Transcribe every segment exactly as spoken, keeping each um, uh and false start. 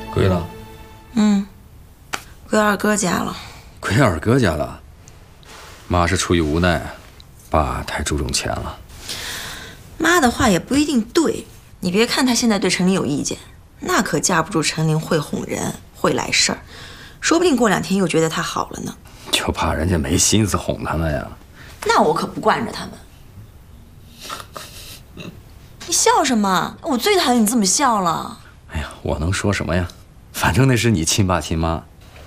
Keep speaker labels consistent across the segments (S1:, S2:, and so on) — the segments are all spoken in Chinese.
S1: 归了？
S2: 嗯，归二哥家了。
S1: 归二哥家了？妈是出于无奈，爸太注重钱了。
S2: 妈的话也不一定对，你别看她现在对陈琳有意见，那可架不住陈琳会哄人，会来事儿，说不定过两天又觉得她好了呢。
S1: 就怕人家没心思哄他们呀。
S2: 那我可不惯着他们。你笑什么？我最讨厌你这么笑了。
S1: 哎呀，我能说什么呀？反正那是你亲爸亲妈。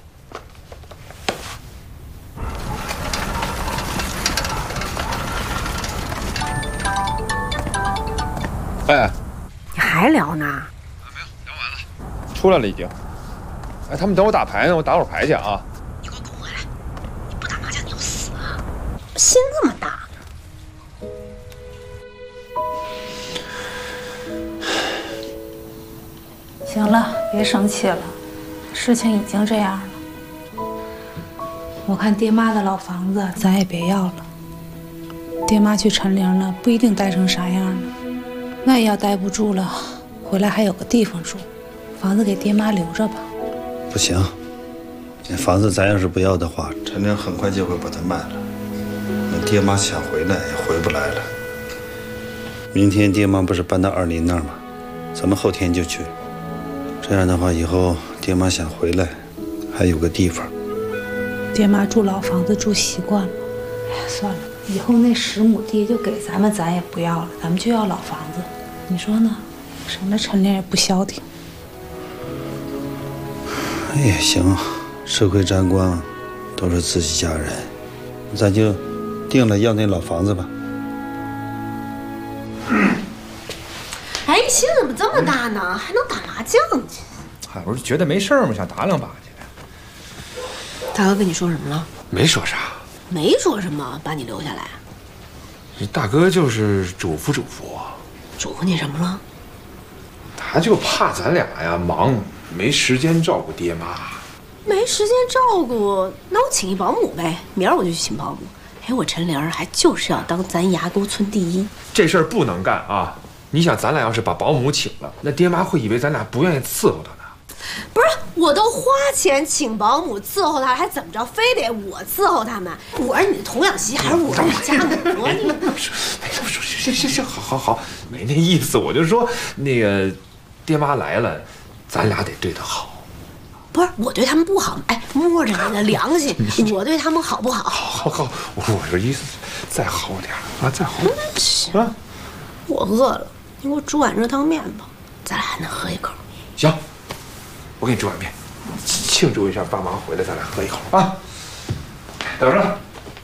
S3: 哎，
S4: 你还聊呢？
S3: 啊，没有，聊完了，出来了已经。哎，他们等我打牌呢，我打会儿牌去啊。
S4: 你给我滚回来！你不打麻将你要死啊！心这么大。
S5: 行了，别生气了，事情已经这样了。我看爹妈的老房子咱也别要了。爹妈去陈陵了，不一定待成啥样呢。万一要待不住了，回来还有个地方住。房子给爹妈留着吧。
S6: 不行，这房子咱要是不要的话，陈玲很快就会把它卖了。那爹妈想回来也回不来了。明天爹妈不是搬到二林那儿吗？咱们后天就去。这样的话，以后爹妈想回来，还有个地方。
S5: 爹妈住老房子住习惯了，哎呀，算了，以后那十亩地就给咱们，咱也不要了，咱们就要老房子，你说呢？省得陈玲也不消停。
S6: 也行，吃亏沾光，都是自己家人，咱就定了要那老房子吧。
S4: 哎，你心怎么这么大呢？还能打麻将去？
S3: 嗨，我是觉得没事儿嘛，想打两把去。
S4: 大哥跟你说什么了？
S3: 没说啥，
S4: 没说什么，把你留下来。
S3: 大哥就是嘱咐嘱咐我。
S4: 嘱咐你什么了？
S3: 他就怕咱俩呀忙，没时间照顾爹妈。
S4: 没时间照顾，那我请一保姆呗。明儿我就去请保姆。哎，我陈玲还就是要当咱牙沟村第一。
S3: 这事儿不能干啊！你想，咱俩要是把保姆请了，那爹妈会以为咱俩不愿意伺候他呢。
S4: 不是，我都花钱请保姆伺候他，还怎么着？非得我伺候他们？我是你的童养媳，还是我是你家母？你
S3: 没说，行行行，好好好，没那意思。我就说那个，爹妈来了，咱俩得对他好。
S4: 不是，我对他们不好。哎，摸着你的良心，我对他们好不好？
S3: 好，好，好，我我这意思，再好点啊，再好点。
S4: 行啊，我饿了，你给我煮碗热汤面吧，咱俩还能喝一口。
S3: 行，我给你煮碗面，庆祝一下爸妈回来，咱俩喝一口啊。等着。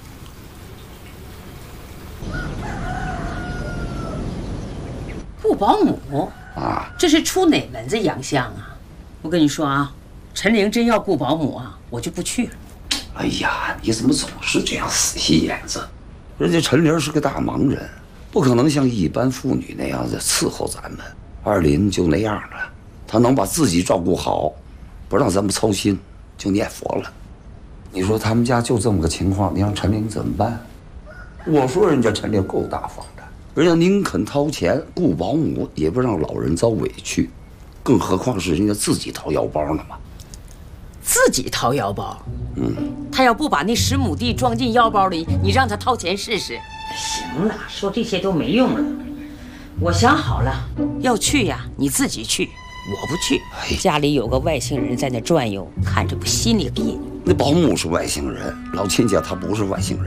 S7: 雇保姆啊，这是出哪门子洋相啊？我跟你说啊，陈玲真要雇保姆啊，我就不去了。
S8: 哎呀，你怎么总是这样死心眼子？人家陈玲是个大忙人，不可能像一般妇女那样子伺候咱们。二林就那样了，他能把自己照顾好，不让咱们操心，就念佛了。你说他们家就这么个情况，你让陈玲怎么办？我说人家陈玲够大方的，人家宁肯掏钱雇保姆，也不让老人遭委屈，更何况是人家自己掏腰包呢嘛。
S7: 自己掏腰包？嗯，他要不把那十亩地装进腰包里，你让他掏钱试试？行了，说这些都没用了。我想好了，要去呀，你自己去，我不去。家里有个外星人在那转悠，看着不心里别扭。
S8: 那保姆是外星人，老亲家他不是外星人。